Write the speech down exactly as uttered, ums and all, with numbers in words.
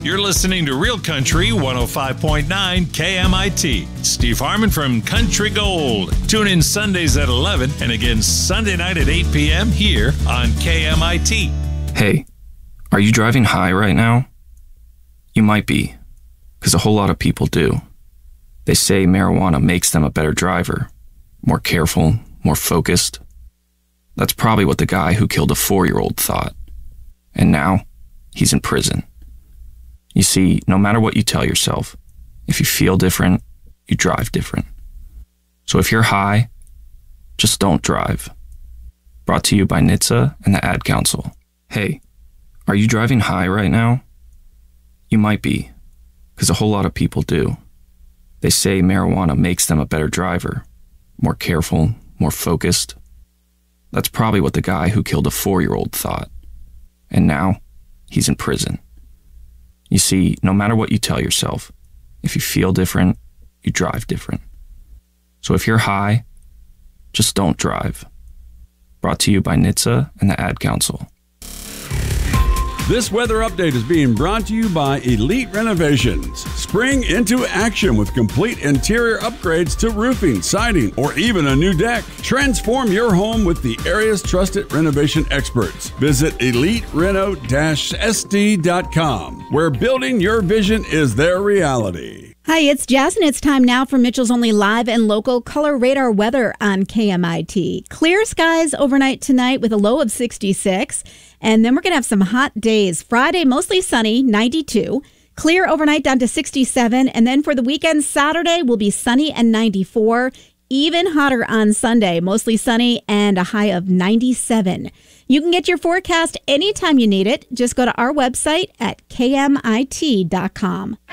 You're listening to Real Country one oh five point nine K M I T. Steve Harmon from Country Gold. Tune in Sundays at eleven and again Sunday night at eight p.m. here on K M I T. Hey, are you driving high right now? You might be, because a whole lot of people do. They say marijuana makes them a better driver, more careful, more focused. That's probably what the guy who killed a four-year-old thought. And now, he's in prison. You see, no matter what you tell yourself, if you feel different, you drive different. So if you're high, just don't drive. Brought to you by N H T S A and the Ad Council. Hey, are you driving high right now? You might be, because a whole lot of people do. They say marijuana makes them a better driver, more careful, more focused. That's probably what the guy who killed a four-year-old thought. And now, he's in prison. You see, no matter what you tell yourself, if you feel different, you drive different. So if you're high, just don't drive. Brought to you by N H T S A and the Ad Council. This weather update is being brought to you by Elite Renovations. Spring into action with complete interior upgrades to roofing, siding, or even a new deck. Transform your home with the area's trusted renovation experts. Visit elite reno dash s d dot com, where building your vision is their reality. Hi, it's Jess, and it's time now for Mitchell's Only live and local color radar weather on K M I T. Clear skies overnight tonight with a low of sixty-six. And then we're going to have some hot days. Friday, mostly sunny, ninety-two. Clear overnight down to sixty-seven. And then for the weekend, Saturday will be sunny and ninety-four. Even hotter on Sunday, mostly sunny and a high of ninety-seven. You can get your forecast anytime you need it. Just go to our website at K M I T dot com.